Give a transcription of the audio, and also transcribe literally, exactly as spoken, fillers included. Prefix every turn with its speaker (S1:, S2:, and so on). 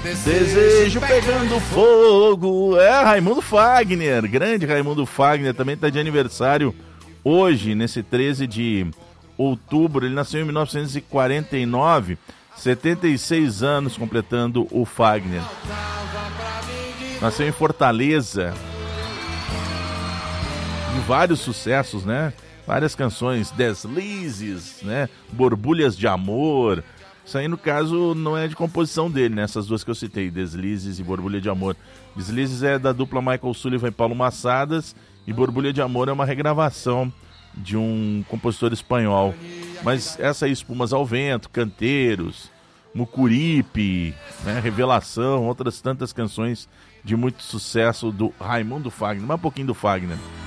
S1: Desejo pegando fogo. É, Raimundo Fagner, grande Raimundo Fagner, também está de aniversário hoje, nesse treze de outubro. Ele nasceu em mil novecentos e quarenta e nove, setenta e seis anos completando o Fagner. Nasceu em Fortaleza. E vários sucessos, né? Várias canções, Deslizes, né? Borbulhas de Amor. Isso aí, no caso, não é de composição dele, né? Essas duas que eu citei, Deslizes e Borbulha de Amor. Deslizes é da dupla Michael Sullivan e Paulo Massadas, e Borbulha de Amor é uma regravação de um compositor espanhol. Mas essa aí, Espumas ao Vento, Canteiros, Mucuripe, né? Revelação, outras tantas canções de muito sucesso do Raimundo Fagner. Mais um pouquinho do Fagner.